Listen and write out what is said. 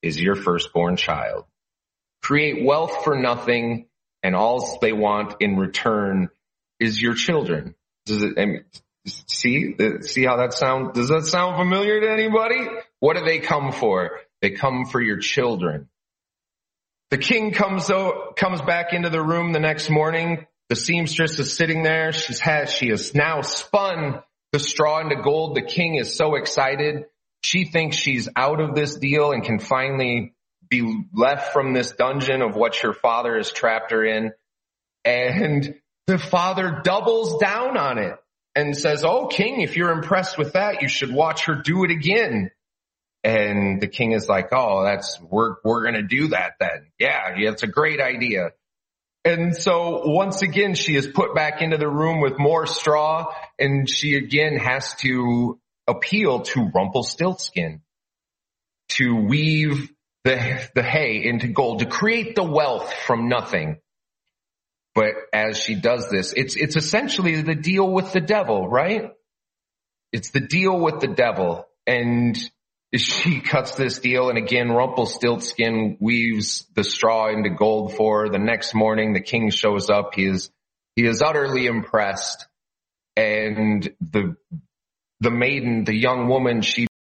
is your firstborn child. Create wealth for nothing, and all they want in return is your children. See how that sounds? Does that sound familiar to anybody? What do they come for? They come for your children. The king comes back into the room the next morning. The seamstress is sitting there. She has now spun the straw into gold. The king is so excited. She thinks she's out of this deal and can finally be left from this dungeon of what her father has trapped her in. And the father doubles down on it and says, "Oh, king, if you're impressed with that, you should watch her do it again." And the king is like, "Oh, we're going to do that then. Yeah, it's a great idea." And so once again, she is put back into the room with more straw, and she again has to appeal to Rumpelstiltskin to weave the hay into gold, to create the wealth from nothing. But as she does this, it's essentially the deal with the devil, right? It's the deal with the devil. And she cuts this deal, and again, Rumpelstiltskin weaves the straw into gold for her. The next morning, the king shows up. He is utterly impressed. And the maiden, the young woman, she